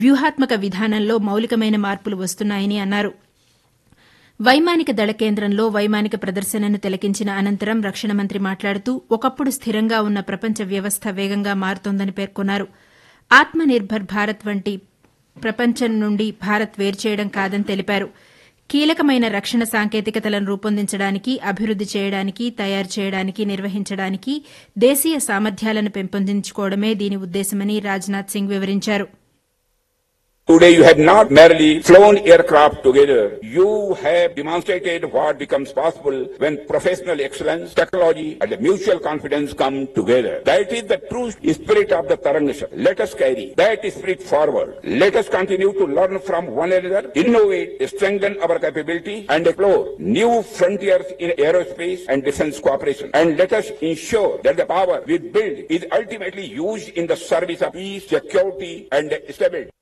వ్యూహాత్మక విధానంలో మౌలికమైన మార్పులు వస్తున్నాయని అన్నారు. వైమానిక దళ కేంద్రంలో వైమానిక ప్రదర్శనను తిలకించిన అనంతరం రక్షణ మంత్రి మాట్లాడుతూ ఒకప్పుడు స్థిరంగా ఉన్న ప్రపంచ వ్యవస్థ వేగంగా మారుతోందని పేర్కొన్నారు. ఆత్మ నిర్భర్ భారత్ వంటి ప్రపంచం నుండి భారత్ వేరుచేయడం కాదని తెలిపారు. కీలకమైన రక్షణ సాంకేతికతలను రూపొందించడానికి, అభివృద్ది చేయడానికి, తయారు చేయడానికి, నిర్వహించడానికి దేశీయ సామర్థ్యాలను పెంపొందించుకోవడమే దీని ఉద్దేశమని రాజ్నాథ్ సింగ్ వివరించారు. Today you have not merely flown aircraft together, you have demonstrated what becomes possible when professional excellence, technology and mutual confidence come together. That is the true spirit of the Tarangasham. Let us carry that spirit forward. Let us continue to learn from one another, innovate, strengthen our capability and explore new frontiers in aerospace and defense cooperation. And let us ensure that the power we build is ultimately used in the service of peace, security and stability.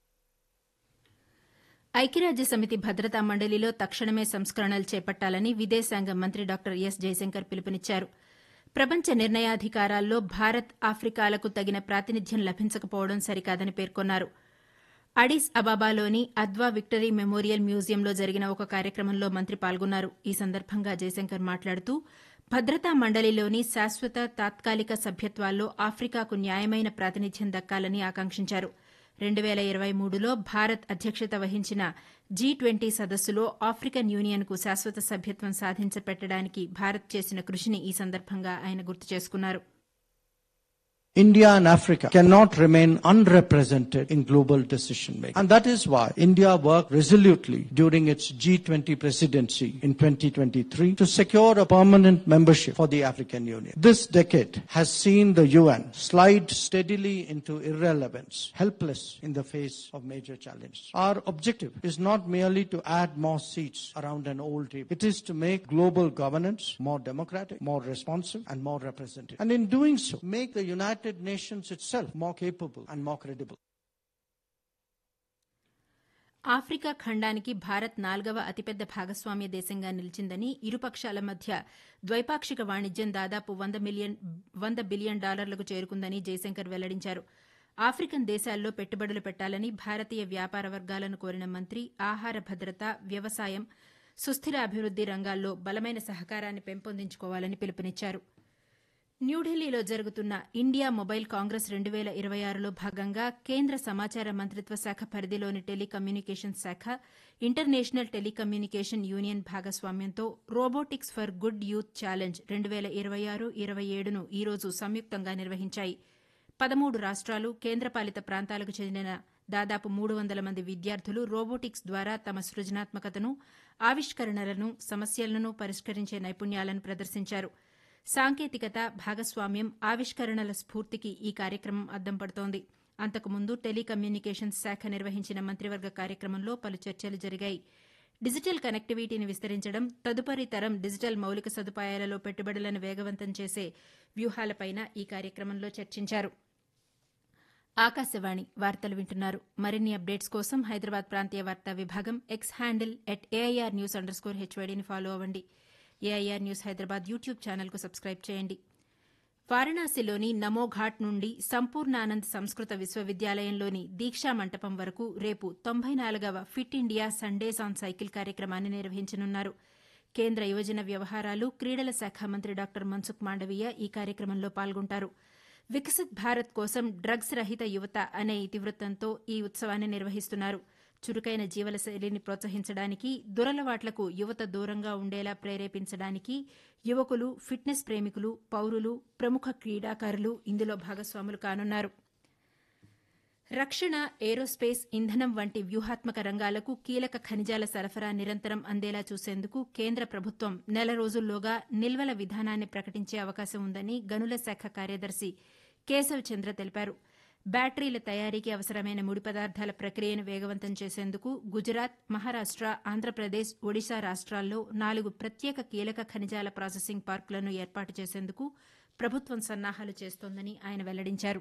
ఐక్యరాజ్య సమితి భద్రతా మండలిలో తక్షణమే సంస్కరణలు చేపట్టాలని విదేశాంగ మంత్రి doctor yes Jayashankar పిలుపునిచ్చారు. ప్రపంచ నిర్ణయాధికారాల్లో భారత్, ఆఫ్రికాలకు తగిన ప్రాతినిధ్యం లభించకపోవడం సరికాదని పేర్కొన్నారు. అడిస్ అబాబాలోని అద్వా విక్టరీ మెమోరియల్ మ్యూజియంలో జరిగిన ఒక కార్యక్రమంలో మంత్రి పాల్గొన్నారు. ఈ సందర్భంగా జయశంకర్ మాట్లాడుతూ భద్రతా మండలిలోని శాశ్వత, తాత్కాలిక సభ్యత్వాల్లో ఆఫ్రికాకు న్యాయమైన ప్రాతినిధ్యం దక్కాలని ఆకాంక్షించారు. 2023లో భారత్ అధ్యక్షత వహించిన G20 సదస్సులో ఆఫ్రికన్ యూనియన్కు శాశ్వత సభ్యత్వం సాధించపెట్టడానికి భారత్ చేసిన కృషిని ఈ సందర్భంగా ఆయన గుర్తు చేసుకున్నారు. India and Africa cannot remain unrepresented in global decision making. And that is why India worked resolutely during its G20 presidency in 2023 to secure a permanent membership for the African Union. This decade has seen the UN slide steadily into irrelevance, helpless in the face of major challenges. Our objective is not merely to add more seats around an old table. It is to make global governance more democratic, more responsive and more representative. And in doing so, make the United Nations itself more capable and more credible. Africa ఖండానికి Bharat 4వ అతిపెద్ద భాగస్వామ్య దేశంగా నిలిచిందని, ఇరుపక్షాల మధ్య ద్వైపాక్షిక వాణిజ్యం దాదాపు $100 billion చేరుకుందని జయశంకర్ వెల్లడించారు. ఆఫ్రికన్ దేశాల్లో పెట్టుబడులు పెట్టాలని భారతీయ వ్యాపార వర్గాలను కోరిన మంత్రి ఆహార భద్రత, వ్యవసాయం, సుస్థిర అభివృద్ది రంగాల్లో బలమైన సహకారాన్ని పెంపొందించుకోవాలని పిలుపునిచ్చారు. న్యూఢిల్లీలో జరుగుతున్న ఇండియా మొబైల్ కాంగ్రెస్ 2026లో భాగంగా కేంద్ర సమాచార మంత్రిత్వ శాఖ పరిధిలోని టెలికమ్యూనికేషన్స్ శాఖ, ఇంటర్నేషనల్ టెలికమ్యూనికేషన్ యూనియన్ భాగస్వామ్యంతో robotics for good youth challenge 2026-27ను ఈ రోజు సంయుక్తంగా నిర్వహించాయి. 13 రాష్ట్రాలు, కేంద్రపాలిత ప్రాంతాలకు చెందిన దాదాపు 300 మంది విద్యార్థులు రోబోటిక్స్ ద్వారా తమ సృజనాత్మకతను, ఆవిష్కరణలను, సమస్యలను పరిష్కరించే నైపుణ్యాలను ప్రదర్శించారు. సాంకేతికత, భాగస్వామ్యం, ఆవిష్కరణల స్ఫూర్తికి ఈ కార్యక్రమం అద్దం పడుతోంది. అంతకుముందు టెలికమ్యూనికేషన్స్ శాఖ నిర్వహించిన మంత్రివర్గ కార్యక్రమంలో పలు చర్చలు జరిగాయి. డిజిటల్ కనెక్టివిటీని విస్తరించడం, తదుపరి తరం డిజిటల్ మౌలిక సదుపాయాలలో పెట్టుబడులను వేగవంతం చేసే వ్యూహాలపైన ఈ కార్యక్రమంలో చర్చించారు. ఆకాశవాణి వార్తలు వింటున్నారు. మరిన్ని అప్డేట్స్ కోసం హైదరాబాద్ ప్రాంతీయ వార్తా విభాగం ఎక్స్ హ్యాండిల్ @AIRnews_HYDని ఫాలో అవ్వండి. ఏఐఆర్ న్యూస్ హైదరాబాద్ యూట్యూబ్ ఛానల్కు సబ్స్క్రైబ్ చేయండి. వారణాసిలోని నమోఘాట్ నుండి సంపూర్ణానంద్ సంస్కృత విశ్వవిద్యాలయంలోని దీక్షా మంటపం వరకు రేపు 94వ fit India Sundays on cycle కార్యక్రమాన్ని నిర్వహించనున్నారు. కేంద్ర యువజన వ్యవహారాలు, క్రీడల శాఖ మంత్రి డాక్టర్ మన్సుఖ్ మాండవీయ ఈ కార్యక్రమంలో పాల్గొంటారు. వికసిత్ భారత్ కోసం డ్రగ్స్ రహిత యువత అనే ఇతివృత్తంతో ఈ ఉత్సవాన్ని నిర్వహిస్తున్నారు. చురుకైన జీవనశైలిని ప్రోత్సహించడానికి, దురలవాట్లకు యువత దూరంగా ఉండేలా ప్రేరేపించడానికి యువకులు, ఫిట్నెస్ ప్రేమికులు, పౌరులు, ప్రముఖ క్రీడాకారులు ఇందులో భాగస్వాములు కానున్నారు. రక్షణ, ఏరోస్పేస్, ఇంధనం వంటి వ్యూహాత్మక రంగాలకు కీలక ఖనిజాల సరఫరా నిరంతరం అందేలా చూసేందుకు కేంద్ర ప్రభుత్వం నెల రోజుల్లోగా నిల్వల విధానాన్ని ప్రకటించే అవకాశం ఉందని గనుల శాఖ కార్యదర్శి కేశవ్ చంద్ర తెలిపారు. బ్యాటరీల తయారీకి అవసరమైన ముడి పదార్థాల ప్రక్రియను వేగవంతం చేసేందుకు గుజరాత్, మహారాష్ట, ఆంధ్రప్రదేశ్, ఒడిశా రాష్ట్రాల్లో 4 ప్రత్యేక కీలక ఖనిజాల ప్రాసెసింగ్ పార్కులను ఏర్పాటు చేసేందుకు ప్రభుత్వం సన్నాహాలు చేస్తోందని ఆయన వెల్లడించారు.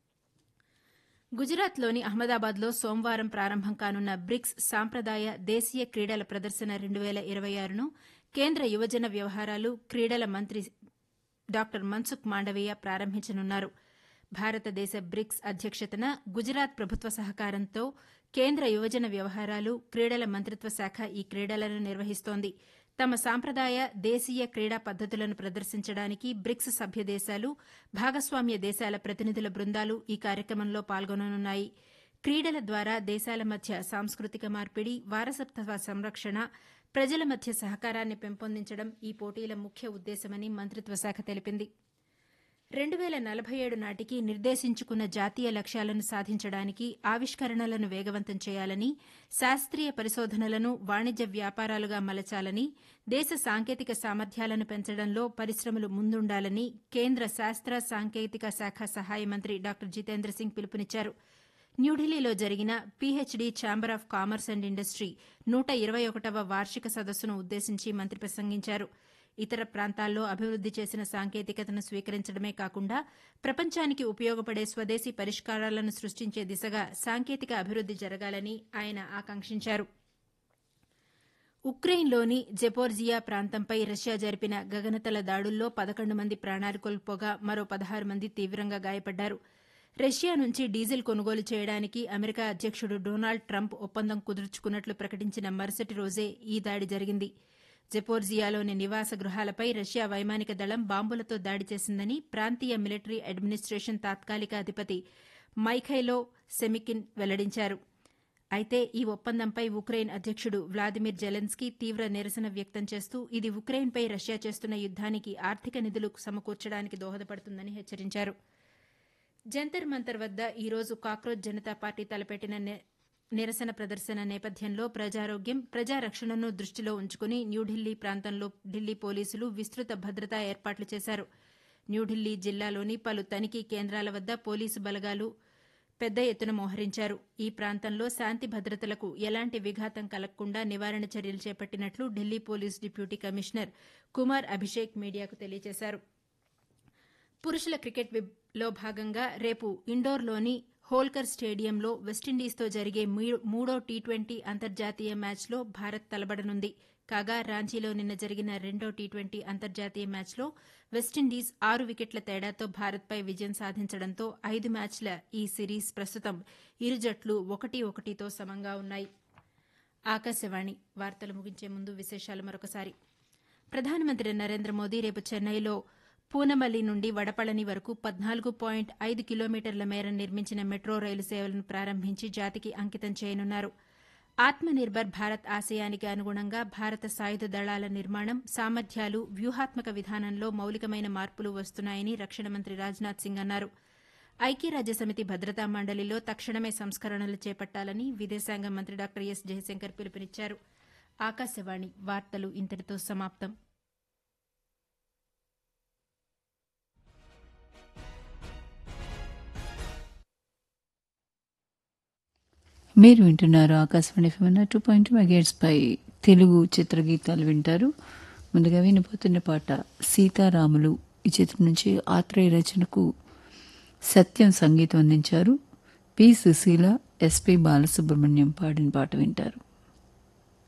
గుజరాత్లోని అహ్మదాబాద్లో సోమవారం ప్రారంభం కానున్న బ్రిక్స్ సాంప్రదాయ దేశీయ క్రీడల ప్రదర్శన 2026ను కేంద్ర యువజన వ్యవహారాలు, క్రీడల మంత్రి డాక్టర్ మన్సుఖ్ మాండవీయ ప్రారంభించనున్నారు. భారతదేశ బ్రిక్స్ అధ్యక్షతన గుజరాత్ ప్రభుత్వ సహకారంతో కేంద్ర యువజన వ్యవహారాలు క్రీడల మంత్రిత్వ శాఖ ఈ క్రీడలను నిర్వహిస్తోంది. తమ సాంప్రదాయ దేశీయ క్రీడా పద్దతులను ప్రదర్శించడానికి బ్రిక్స్ సభ్య దేశాలు, భాగస్వామ్య దేశాల ప్రతినిధుల బృందాలు ఈ కార్యక్రమంలో పాల్గొననున్నాయి. క్రీడల ద్వారా దేశాల మధ్య సాంస్కృతిక మార్పిడి, వారసత్వ సంరక్షణ, ప్రజల మధ్య సహకారాన్ని పెంపొందించడం ఈ పోటీల ముఖ్య ఉద్దేశమని మంత్రిత్వ శాఖ తెలిపింది. 2047 నాటికి నిర్దేశించుకున్న జాతీయ లక్ష్యాలను సాధించడానికి ఆవిష్కరణలను వేగవంతం చేయాలని, శాస్త్రీయ పరిశోధనలను వాణిజ్య వ్యాపారాలుగా మలచాలని, దేశ సాంకేతిక సామర్థ్యాలను పెంచడంలో పరిశ్రమలు ముందుండాలని కేంద్ర శాస్త్ర సాంకేతిక శాఖ సహాయ మంత్రి డాక్టర్ జితేంద్ర సింగ్ పిలుపునిచ్చారు. న్యూఢిల్లీలో జరిగిన PhD chamber of commerce and industry 121వ వార్షిక సదస్సును ఉద్దేశించి మంత్రి ప్రసంగించారు. ఇతర ప్రాంతాల్లో అభివృద్ది చేసిన సాంకేతికతను స్వీకరించడమే కాకుండా ప్రపంచానికి ఉపయోగపడే స్వదేశీ పరిష్కారాలను సృష్టించే దిశగా సాంకేతిక అభివృద్ది జరగాలని ఆయన ఆకాంక్షించారు. ఉక్రెయిన్లోని జెపోర్జియా ప్రాంతంపై రష్యా జరిపిన గగనతల దాడుల్లో 11 మంది ప్రాణాలు కోల్పోగా మరో 16 మంది తీవ్రంగా గాయపడ్డారు. రష్యా నుంచి డీజిల్ కొనుగోలు చేయడానికి అమెరికా అధ్యక్షుడు డొనాల్డ్ ట్రంప్ ఒప్పందం కుదుర్చుకున్నట్లు ప్రకటించిన మరుసటి రోజే ఈ దాడి జరిగింది. జెపోర్జియాలోని నివాస గృహాలపై రష్యా వైమానిక దళం బాంబులతో దాడి చేసిందని ప్రాంతీయ మిలిటరీ అడ్మినిస్టేషన్ తాత్కాలిక అధిపతి మైఖైలో సెమికిన్ వెల్లడించారు. అయితే ఈ ఒప్పందంపై ఉక్రెయిన్ అధ్యక్షుడు వ్లాదిమిర్ జెలెన్స్కీ తీవ్ర నిరసన వ్యక్తం చేస్తూ ఇది ఉక్రెయిన్పై రష్యా చేస్తున్న యుద్దానికి ఆర్థిక నిధులు సమకూర్చడానికి దోహదపడుతుందని హెచ్చరించారు. జంతర్ మంతర్ వద్ద ఈరోజు కాక్రోచ్ జనతా పార్టీ తలపెట్టిన నిరసన ప్రదర్శన నేపథ్యంలో ప్రజారోగ్యం, ప్రజారక్షణను దృష్టిలో ఉంచుకుని న్యూఢిల్లీ ప్రాంతంలో ఢిల్లీ పోలీసులు విస్తృత భద్రతా ఏర్పాట్లు చేశారు. న్యూఢిల్లీ జిల్లాలోని పలు తనిఖీ కేంద్రాల వద్ద పోలీసు బలగాలు పెద్ద ఎత్తున మోహరించారు. ఈ ప్రాంతంలో శాంతి భద్రతలకు ఎలాంటి విఘాతం కలగకుండా నివారణ చర్యలు చేపట్టినట్లు Delhi police deputy commissioner Kumar Abhishek మీడియాకు తెలియజేశారు. పురుషుల క్రికెట్లో భాగంగా రేపు ఇండోర్లోని హోల్కర్ స్టేడియంలో వెస్టిండీస్తో జరిగే మూడో టీ20 అంతర్జాతీయ మ్యాచ్లో భారత్ తలపడనుంది. కాగా రాంచీలో నిన్న జరిగిన రెండో టీ20 అంతర్జాతీయ మ్యాచ్లో వెస్టిండీస్ 6 వికెట్ల తేడాతో భారత్పై విజయం సాధించడంతో 5 మ్యాచ్ల ఈ సిరీస్ ప్రస్తుతం ఇరు జట్లు 1-1తో సమంగా ఉన్నాయి. ఆకాశవాణి వార్తలు ముగించే ముందు విశేషాలు మరొకసారి. ప్రధానమంత్రి నరేంద్ర మోదీ రేపు చెన్నైలో పూనమల్లి నుండి వడపళని వరకు 14.5 కిలోమీటర్ల మేర నిర్మించిన మెట్రో రైలు సేవలను ప్రారంభించి జాతికి అంకితం చేయనున్నారు. ఆత్మనిర్భర్ భారత్ ఆశయానికి అనుగుణంగా భారత సాయుధ దళాల నిర్మాణం, సామర్థ్యాలు, వ్యూహాత్మక విధానంలో మౌలికమైన మార్పులు వస్తున్నాయని రక్షణ మంత్రి రాజ్నాథ్ సింగ్ అన్నారు. ఐక్యరాజ్యసమితి భద్రతా మండలిలో తక్షణమే సంస్కరణలు చేపట్టాలని విదేశాంగ మంత్రి డాక్టర్ ఎస్ జయశంకర్ పిలుపునిచ్చారు. ఆకాశవాణి వార్తలు ఇంతటితో సమాప్తం. మీరు వింటున్నారు ఆకాశవాణి FM 2.2 మెగాహెర్ట్జ్ పై తెలుగు చిత్రగీతాలు వింటారు. ముందుగా వినిపోతున్న పాట సీతారాములు. ఈ చిత్రం నుంచి ఆత్రేయ రచనకు సత్యం సంగీతం అందించారు. పి. సుశీల, ఎస్పి బాలసుబ్రహ్మణ్యం పాడిన పాట వింటారు.